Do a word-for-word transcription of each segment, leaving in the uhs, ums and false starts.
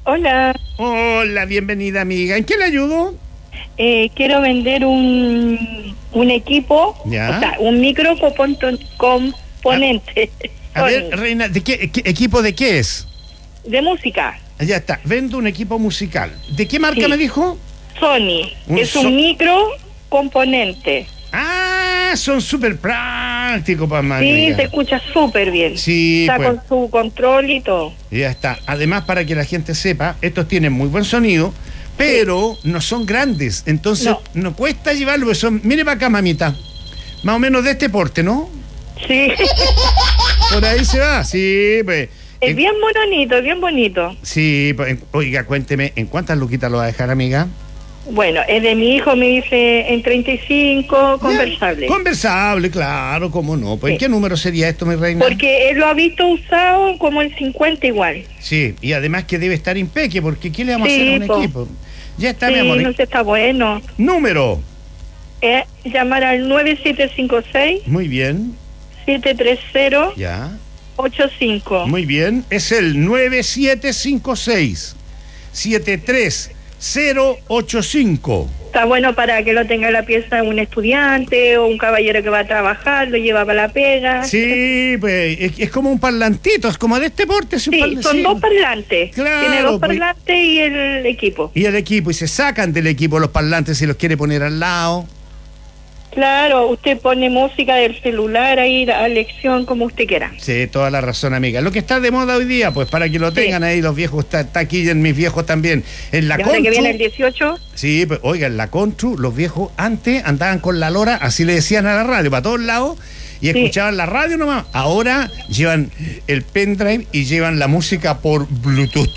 Hola, Hola, bienvenida amiga. ¿En qué le ayudo? eh, quiero vender un, un equipo, Ya. o sea, un micro componto- componente A Sony, ver, Reina, ¿de qué, qué- equipo de qué es? de música. Ya está, vendo un equipo musical. ¿De qué marca Sí. me dijo? Sony, Un es so- un micro componente. Ah, son súper prácticos para más. Sí, se escucha súper bien. Sí, Está pues. con su control y todo. Ya está. Además, para que la gente sepa, estos tienen muy buen sonido, pero no son grandes. Entonces, no, No. cuesta llevarlo. porque Son, mire para acá, mamita. Más o menos de este porte, ¿no? Sí, Por ahí se va. Sí, pues. es en- bien bonito, bien bonito. Sí, pues, en- oiga, cuénteme, ¿en cuántas luquitas lo va a dejar, amiga? Bueno, es de mi hijo, me dice en treinta y cinco, conversable. Ya, conversable, claro, cómo no. Pues, ¿en Sí. qué número sería esto, mi reina? Porque él lo ha visto usado como en cincuenta igual. Sí, y además que debe estar impeque, porque ¿qué le vamos Sí, a hacer a un po. equipo? Ya está, mi Sí, amor. no sé, está bueno. Número. Es llamar al nueve siete cinco seis, Muy bien, siete tres cero, ya. ocho cinco. Muy bien, es el nueve siete cinco seis, siete tres cero ocho cinco. Está bueno para que lo tenga en la pieza un estudiante o un caballero que va a trabajar, lo lleva para la pega. Sí, pues es, es como un parlantito, es como de este porte. Es un Sí, parla- son sí. dos parlantes. Claro, Tiene dos pues. parlantes y el equipo. Y el equipo, y se sacan del equipo los parlantes y los quiere poner al lado. Claro, usted pone música del celular ahí a elección como usted quiera. Sí, toda la razón, amiga. Lo que está de moda hoy día, pues para que lo Sí. tengan ahí los viejos, está, está aquí en mis viejos también. En la Y ahora que Contru, viene el dieciocho, sí, pues oiga, en la Contru, los viejos antes andaban con la lora, así le decían a la radio, para todos lados, y Sí. escuchaban la radio nomás. Ahora llevan el pendrive y llevan la música por Bluetooth.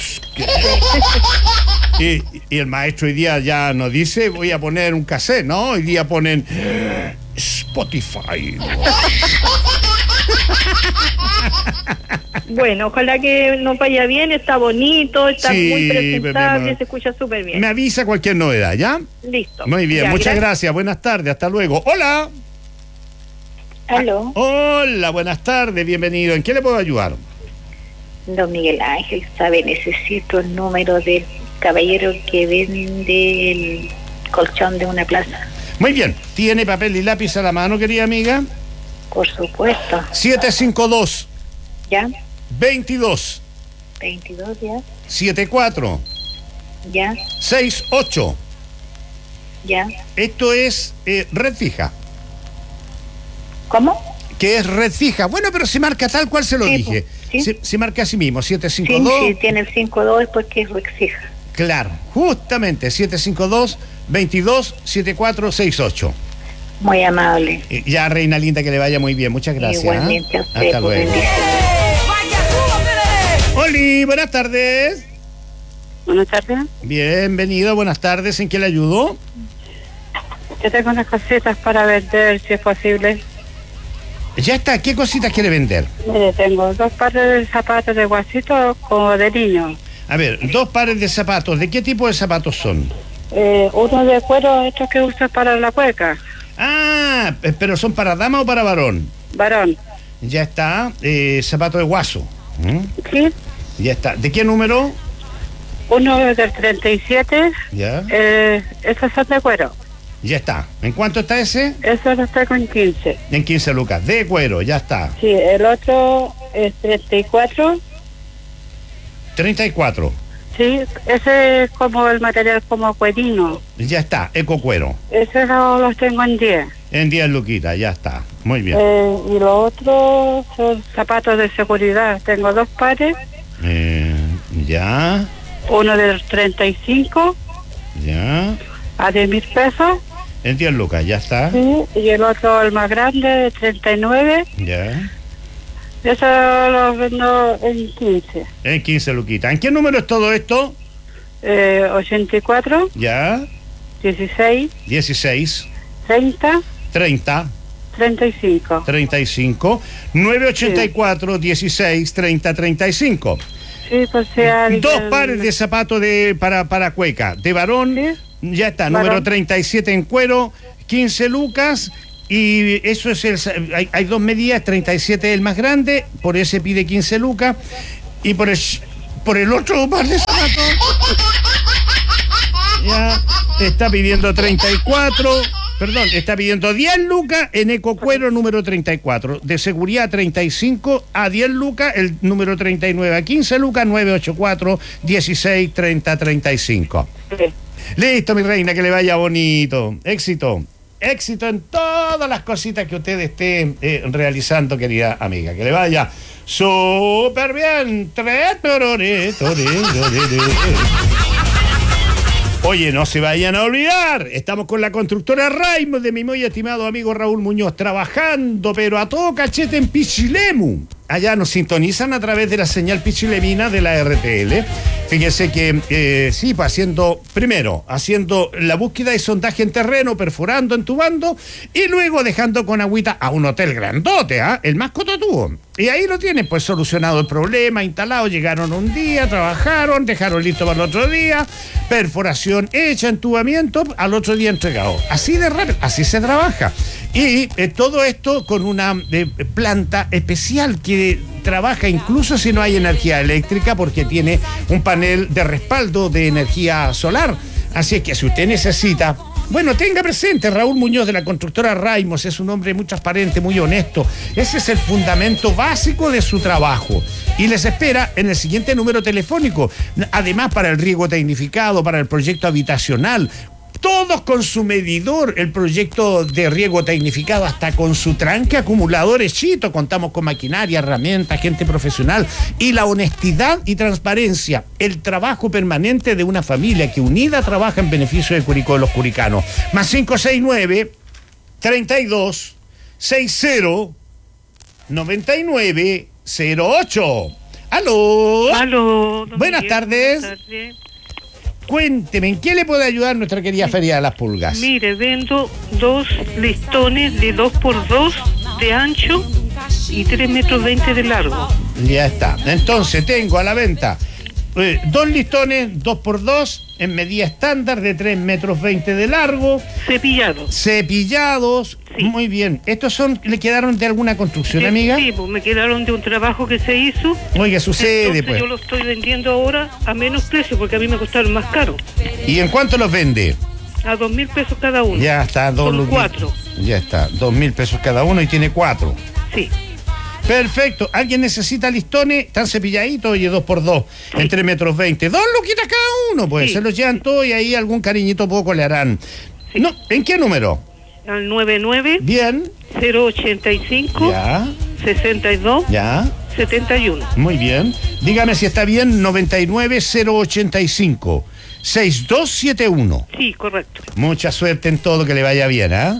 Y, y el maestro hoy día ya no dice, voy a poner un cassette, ¿no? Hoy día ponen Spotify. bueno, ojalá que nos vaya bien, está bonito, está Sí, muy mi presentable, amor. se escucha súper bien. Me avisa cualquier novedad, ¿ya? Listo. Muy bien, Ya, muchas gracias. Buenas tardes, hasta luego. Hola. Aló, Hola, buenas tardes, bienvenido. ¿En qué le puedo ayudar? don Miguel Ángel, sabe, necesito el número del caballero que vende el colchón de una plaza. Muy bien, ¿tiene papel y lápiz a la mano, querida amiga? Por supuesto. siete cinco dos, ¿Ya? veintidós, veintidós, ya. setenta y cuatro, ¿Ya? sesenta y ocho. ¿Ya? Esto es eh, red fija. ¿Cómo? ¿Qué es red fija? Bueno, pero se marca tal cual se lo Sí, dije. pues, sí. Se, se marca así mismo, siete cinco Sí, dos. sí, tiene el cinco dos después que es exija. Claro, justamente, siete cinco dos, veintidós, setenta y cuatro, sesenta y ocho. Muy amable. Eh, Ya, reina linda, que le vaya muy bien. Muchas gracias. Igualmente ¿eh? a usted, Hasta por luego. bendiciones. Oli, buenas tardes. Buenas tardes. Bienvenido, buenas tardes. ¿En qué le ayudo? Yo tengo unas cositas para vender, si es posible. Ya está, ¿qué cositas quiere vender? Mire, tengo dos pares de zapatos de guasito como de niño. A ver, dos pares de zapatos. ¿De qué tipo de zapatos son? Eh, uno de cuero, estos que usas para la cueca. Ah, eh, pero ¿son para dama o para varón? Varón. Ya está, eh, zapato de guaso. ¿Mm? Sí. Ya está. ¿De qué número? Uno del treinta y siete. Ya. Eh, esos son de cuero. Ya está. ¿En cuánto está ese? Eso los tengo en quince. En quince lucas. De cuero, ya está. Sí, el otro es treinta y cuatro. treinta y cuatro. Sí, ese es como el material como cuerino. Ya está, eco cuero. Ese lo- los tengo en diez. En diez luquitas, ya está. Muy bien. Eh, y lo otro son zapatos de seguridad. Tengo dos pares, Eh, ya, uno de treinta y cinco ya. a diez mil pesos, En diez lucas, ya está. sí, y el otro, el más grande, de treinta y nueve. Ya. Eso lo vendo en quince. En quince luquitas. ¿En qué número es todo esto? Eh, ochenta y cuatro, Ya. dieciséis, dieciséis, treinta, treinta, treinta y cinco. treinta y cinco, nueve ochenta y cuatro, dieciséis, treinta, treinta y cinco. Sí, pues sea... Dos pares de zapatos de, para, para cueca. De varón, Sí. ya está, Varón. número treinta y siete en cuero, quince lucas. Y eso es el. Hay, hay dos medidas, treinta y siete es el más grande, por ese pide quince lucas. Y por el, por el otro par de zapato. Ya, está pidiendo treinta y cuatro, perdón, está pidiendo diez lucas en Ecocuero número treinta y cuatro, de seguridad treinta y cinco a diez lucas, el número treinta y nueve a quince lucas, nueve ocho cuatro, dieciséis, treinta, treinta y cinco. Sí. Listo, mi reina, que le vaya bonito. Éxito. Éxito en todas las cositas que usted esté eh, realizando, querida amiga. Que le vaya súper bien. Tres, torore, torore, torore. Oye, no se vayan a olvidar, estamos con la constructora Raimo de mi muy estimado amigo Raúl Muñoz, trabajando, pero a todo cachete en Pichilemu. Allá nos sintonizan a través de la señal pichilemina de la R T L. Fíjense que, eh, sí, pues haciendo, primero, haciendo la búsqueda y sondaje en terreno, perforando, entubando, y luego dejando con agüita a un hotel grandote, ¿ah? ¿eh? El más cototudo. Y ahí lo tienen, pues solucionado el problema, instalado, llegaron un día, trabajaron, dejaron listo para el otro día, perforación hecha, entubamiento, al otro día entregado. Así de rápido, así se trabaja. Y eh, todo esto con una eh, planta especial que trabaja incluso si no hay energía eléctrica, porque tiene un panel de respaldo de energía solar. Así es que si usted necesita, bueno, tenga presente, Raúl Muñoz de la constructora Raimos es un hombre muy transparente, muy honesto. Ese es el fundamento básico de su trabajo. Y les espera en el siguiente número telefónico. Además, para el riego tecnificado, para el proyecto habitacional, todos con su medidor, el proyecto de riego tecnificado, hasta con su tranque acumuladores Chito. Contamos con maquinaria, herramientas, gente profesional y la honestidad y transparencia, el trabajo permanente de una familia que unida trabaja en beneficio de Curicó de los curicanos. Más cinco seis nueve, treinta y dos, sesenta, noventa y nueve, cero ocho. ¡Aló! Aló. Buenas Miguel, tardes. Buenas tardes. Cuénteme, ¿en qué le puede ayudar nuestra querida Feria de las Pulgas? Mire, vendo dos listones de dos por dos de ancho y tres metros veinte de largo. Ya está. Entonces tengo a la venta eh, dos listones, dos por dos, en medida estándar de tres metros veinte de largo. Cepillados. Cepillados. Sí. Muy bien. ¿Estos son, le quedaron de alguna construcción, Sí, amiga? Sí, pues me quedaron de un trabajo que se hizo. Oiga, sucede, Entonces pues. yo lo estoy vendiendo ahora a menos precio porque a mí me costaron más caro. ¿Y en cuánto los vende? A dos mil pesos cada uno. Ya está, dos Son lucas. cuatro. Ya está, dos mil pesos cada uno y tiene cuatro. Sí. Perfecto. ¿Alguien necesita listones? Están cepilladitos, oye, dos por dos, Sí. en tres metros veinte. Dos luquitas cada uno, pues. Sí. Se los llevan todos y ahí algún cariñito poco le harán. Sí. No, ¿en qué número? Al noventa y nueve, Bien. cero ochenta y cinco, Ya, sesenta y dos, ya. setenta y uno. Muy bien. Dígame si está bien, noventa y nueve, cero ochenta y cinco, sesenta y dos setenta y uno. Sí, correcto. Mucha suerte en todo, que le vaya bien, ¿ah?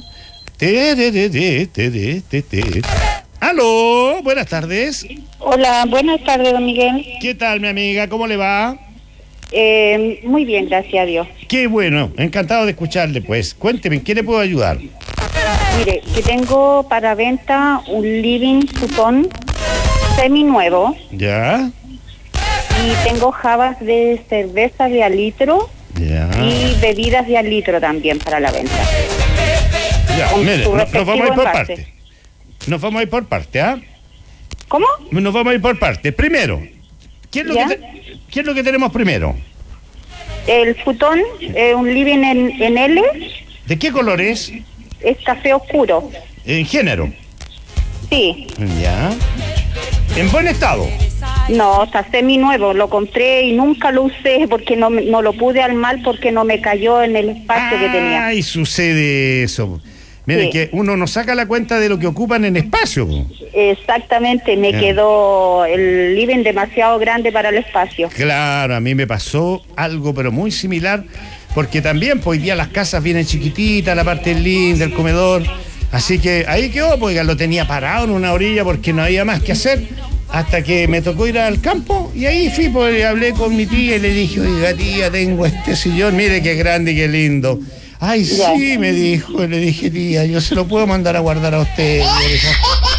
¿eh? Aló, buenas tardes. Hola, buenas tardes, don Miguel. ¿Qué tal, mi amiga? ¿Cómo le va? Eh, muy bien, gracias a Dios. Qué bueno, encantado de escucharle, pues. Cuénteme, ¿en qué le puedo ayudar? Mire, que tengo para venta un living futón seminuevo Ya, y tengo jabas de cerveza de a litro ya. y bebidas de a litro también para la venta. Ya, con mire, su no- nos vamos a ir por respectivo parte. envase. Nos vamos a ir por parte, ¿ah? ¿Cómo? Nos vamos a ir por parte. Primero, ¿qué es lo, que, ¿Ya? te- ¿qué es lo que tenemos primero? El futón, eh, un living en, en L, ¿De qué color es? es café oscuro. En género. Sí, Ya. En buen estado. no, está seminuevo. Lo compré y nunca lo usé porque no, me- no lo pude armar porque no me cayó en el espacio que tenía. Ay, sucede eso. Mire, Sí. que uno no saca la cuenta de lo que ocupan en espacio. po. Exactamente, me Ya. quedó el living demasiado grande para el espacio. Claro, a mí me pasó algo, pero muy similar, porque también pues, hoy día las casas vienen chiquititas, la parte linda, el comedor. Así que ahí quedó, pues lo tenía parado en una orilla porque no había más que hacer. Hasta que me tocó ir al campo y ahí fui, pues hablé con mi tía y le dije, oiga tía, tengo este sillón, mire qué grande y qué lindo. Ay, Ya. sí, me dijo, y le dije, tía, yo se lo puedo mandar a guardar a usted. Y me dijo,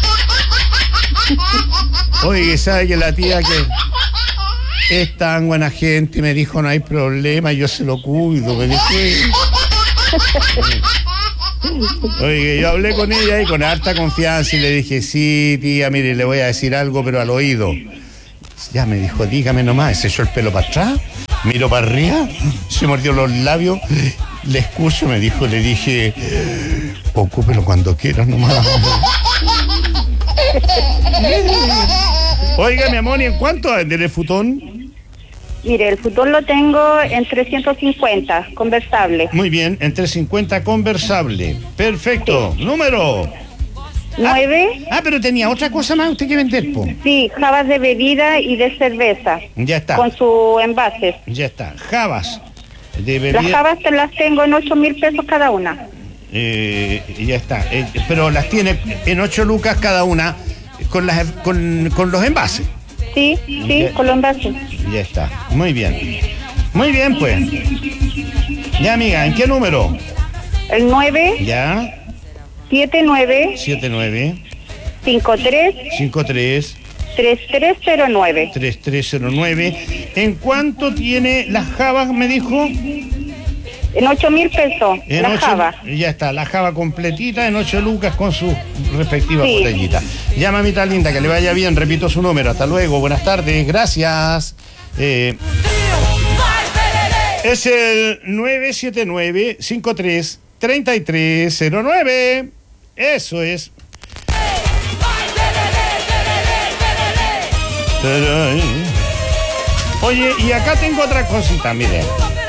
oye, ¿sabe que la tía que es tan buena gente? Y me dijo, no hay problema, yo se lo cuido. Me dijo, oye, yo hablé con ella y con harta confianza y le dije, sí, tía, mire, le voy a decir algo, pero al oído. Ya me dijo, dígame nomás, ¿se echó el pelo para atrás? Miró para arriba, se mordió los labios, le escucho, me dijo, le dije, ocúpelo cuando quieras nomás. Oiga, mi amor, ¿y en cuánto vender el futón? Mire, el futón lo tengo en trescientos cincuenta, conversable. Muy bien, en trescientos cincuenta conversable. Perfecto. Sí. Número. Nueve. Ah, ah, pero tenía otra cosa más usted que vender, po. Sí, jabas de bebida y de cerveza. Ya está. Con su envase. Ya está. Jabas de bebida. Las jabas te las tengo en ocho mil pesos cada una. Eh, ya está. Eh, pero las tiene en ocho lucas cada una con las con, con los envases. Sí, sí, ya, con los envases. Ya está. Muy bien. Muy bien, pues. Ya, amiga, ¿en qué número? El nueve. Ya. siete nueve. siete nueve. cinco tres. cinco tres. tres tres cero nueve. tres tres cero nueve. ¿En cuánto tiene las jabas, me dijo? En ocho mil pesos, en la ocho, java. Ya está, la java completita en ocho lucas con su respectiva sí. botellita. Ya, mamita linda, que le vaya bien, repito su número. Hasta luego, buenas tardes, gracias. Eh, es el nueve siete nueve cinco tres tres tres cero nueve. Eso es. Oye, y acá tengo otra cosita, miren.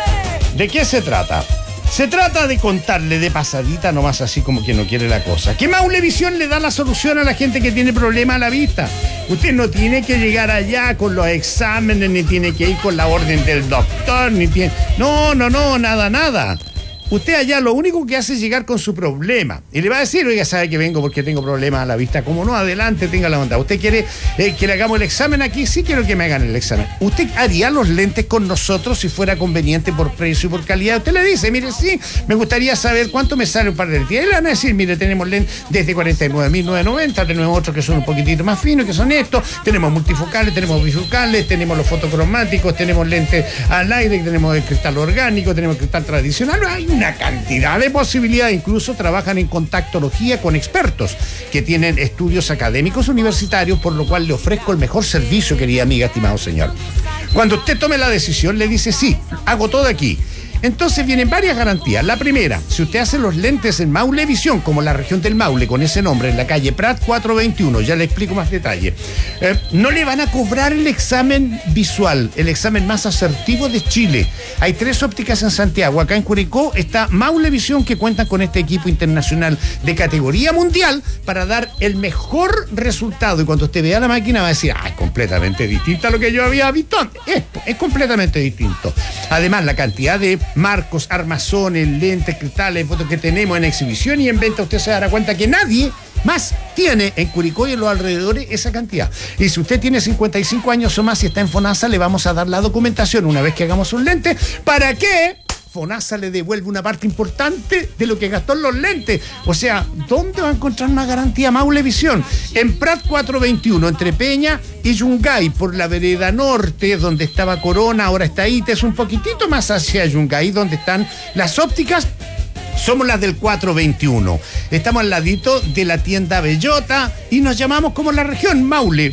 ¿De qué se trata? Se trata de contarle de pasadita, nomás así como quien no quiere la cosa, que Maulevisión le da la solución a la gente que tiene problemas a la vista. Usted no tiene que llegar allá con los exámenes, ni tiene que ir con la orden del doctor, ni tiene... No, no, no, nada, nada. Usted allá lo único que hace es llegar con su problema. Y le va a decir, oiga, sabe que vengo porque tengo problemas a la vista. Como no, adelante, tenga la onda. ¿Usted quiere eh, que le hagamos el examen aquí? Sí quiero que me hagan el examen. ¿Usted haría los lentes con nosotros si fuera conveniente por precio y por calidad? Usted le dice, mire, sí, me gustaría saber cuánto me sale un par de lentes. Y le van a decir, mire, tenemos lentes desde cuarenta y nueve mil novecientos noventa, tenemos otros que son un poquitito más finos, que son estos. Tenemos multifocales, tenemos bifocales, tenemos los fotocromáticos, tenemos lentes al aire, tenemos el cristal orgánico, tenemos el cristal tradicional. Hay una cantidad de posibilidades, incluso trabajan en contactología con expertos que tienen estudios académicos universitarios, por lo cual le ofrezco el mejor servicio, querida amiga, estimado señor. Cuando usted tome la decisión, le dice, sí, hago todo aquí. Entonces vienen varias garantías. La primera, si usted hace los lentes en Maulevisión, como la región del Maule, con ese nombre, en la calle Prat cuatrocientos veintiuno, ya le explico más detalle, eh, no le van a cobrar el examen visual, el examen más asertivo de Chile. Hay tres ópticas en Santiago. Acá en Curicó está Maulevisión, que cuentan con este equipo internacional de categoría mundial para dar el mejor resultado. Y cuando usted vea la máquina va a decir, ah, es completamente distinta a lo que yo había visto antes. Es, es completamente distinto. Además, la cantidad de marcos, armazones, lentes, cristales, fotos que tenemos en exhibición y en venta, usted se dará cuenta que nadie más tiene en Curicó y en los alrededores esa cantidad. Y si usted tiene cincuenta y cinco años o más y está en FONASA, le vamos a dar la documentación una vez que hagamos un lente para que FONASA le devuelve una parte importante de lo que gastó en los lentes. O sea, ¿dónde va a encontrar una garantía Maulevisión? En Prat cuatrocientos veintiuno, entre Peña y Yungay, por la vereda norte, donde estaba Corona, ahora está Ite, es un poquitito más hacia Yungay, donde están las ópticas. Somos las del cuatrocientos veintiuno. Estamos al ladito de la tienda Bellota y nos llamamos como la región Maule.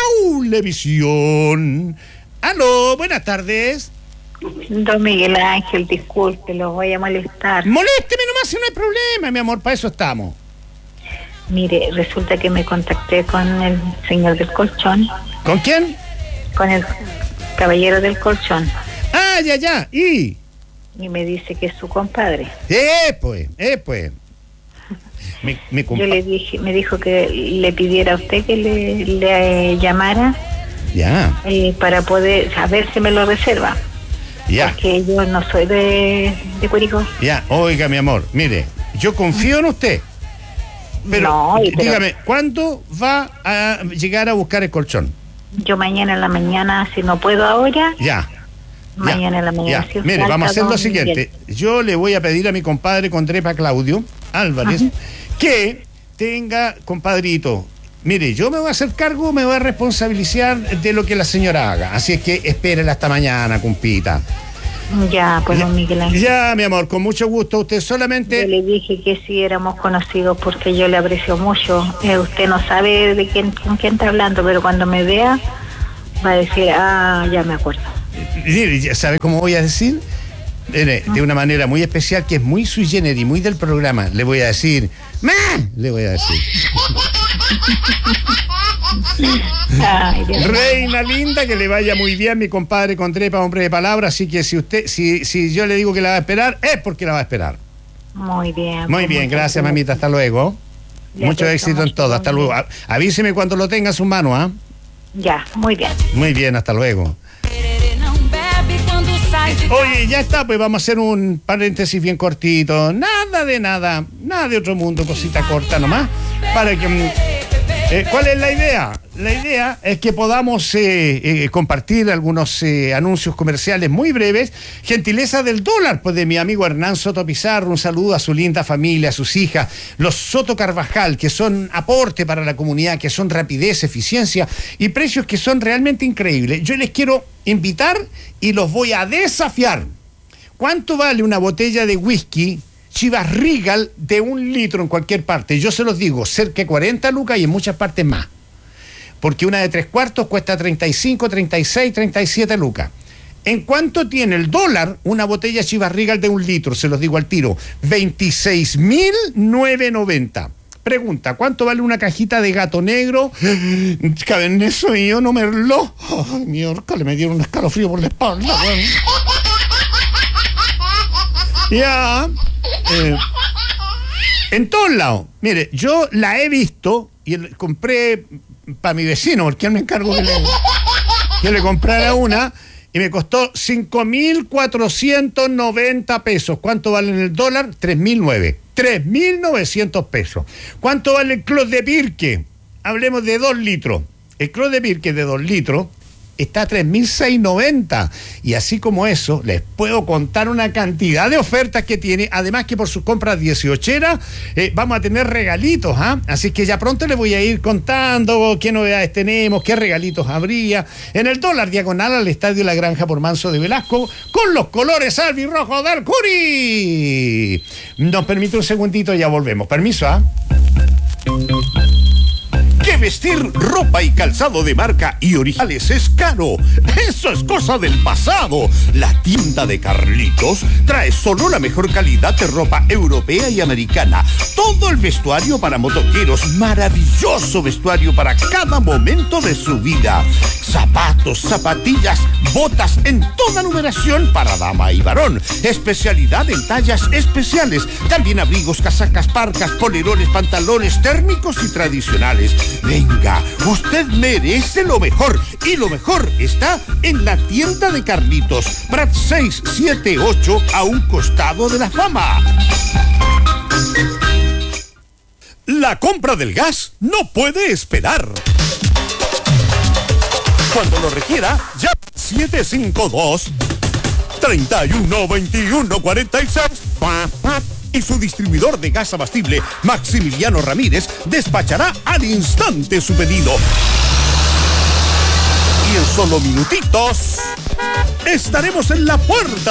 Maulevisión. Aló, buenas tardes. Don Miguel Ángel, disculpe, lo voy a molestar. Molésteme nomás si no hay problema, mi amor, para eso estamos. Mire, resulta que me contacté con el señor del colchón. ¿Con quién? Con el caballero del colchón. Ah, ya, ya, y... Y me dice que es su compadre. Eh, pues, eh, pues. Mi, mi compa- Yo le dije, me dijo que le pidiera a usted que le, le eh, llamara. Ya. Eh, para poder, a ver si me lo reserva. Ya. Porque yo no soy de, de Curicó. Ya, oiga, mi amor, mire, yo confío en usted. Pero, no, pero dígame, ¿cuándo va a llegar a buscar el colchón? Yo mañana en la mañana, si no puedo ahora. Ya. Mañana ya, en la mañana. Ya. Mire, vamos a hacer lo siguiente. Yo le voy a pedir a mi compadre Condrepa Claudio Álvarez, ajá, que tenga, compadrito, mire, yo me voy a hacer cargo, me voy a responsabilizar de lo que la señora haga. Así es que espérela hasta mañana, compita. Ya, pues don Miguel Ángel. Ya, mi amor, con mucho gusto. Usted solamente... Yo le dije que sí éramos conocidos porque yo le aprecio mucho. Eh, usted no sabe de quién, con quién está hablando, pero cuando me vea va a decir, ah, ya me acuerdo. Mire, ¿sabe cómo voy a decir? De, de una manera muy especial, que es muy sui generis, muy del programa. Le voy a decir, ¡ma! Le voy a decir. Ay, Dios. Reina linda, que le vaya muy bien, mi compadre Contrepa, hombre de palabra. Así que si usted, si, si yo le digo que la va a esperar, es porque la va a esperar. Muy bien. Muy bien, gracias, mamita. Hasta luego. Ya, Mucho pues, éxito en mucho todo. Hasta bien. luego. A- Avíseme cuando lo tenga en sus manos, ¿ah? Ya, muy bien. Muy bien, hasta luego. Oye, ya está, pues vamos a hacer un paréntesis bien cortito. Nada de nada, nada de otro mundo, cosita corta nomás. Para que. mm, eh, ¿Cuál es la idea? La idea es que podamos eh, eh, compartir algunos eh, anuncios comerciales muy breves. Gentileza del dólar, pues de mi amigo Hernán Soto Pizarro. Un saludo a su linda familia, a sus hijas, los Soto Carvajal, que son aporte para la comunidad, que son rapidez, eficiencia y precios que son realmente increíbles. Yo les quiero invitar y los voy a desafiar. ¿Cuánto vale una botella de whisky Chivas Regal de un litro en cualquier parte? Yo se los digo, cerca de cuarenta lucas y en muchas partes más. Porque una de tres cuartos cuesta treinta y cinco, treinta y seis, treinta y siete lucas. ¿En cuánto tiene el dólar una botella Chivas Regal de un litro? Se los digo al tiro, veintiséis mil novecientos noventa. Pregunta, ¿cuánto vale una cajita de Gato Negro? Cabernet Sauvignon no Merlot. Ay, mi horca, le me dieron un escalofrío por la espalda. Bueno. Ya. Eh, en todos lados. Mire, yo la he visto y el- compré para mi vecino, porque él me encargó que le, que le comprara una, y me costó cinco mil cuatrocientos noventa pesos. ¿Cuánto vale en el dólar? tres mil nueve. tres mil novecientos pesos. ¿Cuánto vale el Clos de Pirque? Hablemos de dos litros. El Clos de Pirque de dos litros está a tres mil seiscientos noventa. Y así como eso, les puedo contar una cantidad de ofertas que tiene. Además que por sus compras dieciocheras eh, vamos a tener regalitos, ¿ah? Así que ya pronto les voy a ir contando qué novedades tenemos, qué regalitos habría. En el dólar diagonal al Estadio La Granja por Manso de Velasco, con los colores albirrojos del Curi. Nos permite un segundito, ya volvemos. Permiso, ¿ah? Que vestir ropa y calzado de marca y originales es caro. Eso es cosa del pasado. La tienda de Carlitos trae solo la mejor calidad de ropa europea y americana. Todo el vestuario para motoqueros. Maravilloso vestuario para cada momento de su vida. Zapatos, zapatillas, botas en toda numeración para dama y varón. Especialidad en tallas especiales. También abrigos, casacas, parcas, polerones, pantalones térmicos y tradicionales. Venga, usted merece lo mejor. Y lo mejor está en la tienda de Carlitos. Prat seis siete ocho, a un costado de la Fama. La compra del gas no puede esperar. Cuando lo requiera, llame siete cinco dos, tres uno dos uno cuatro seis y su distribuidor de gas abastible, Maximiliano Ramírez, despachará al instante su pedido. Y en solo minutitos estaremos en la puerta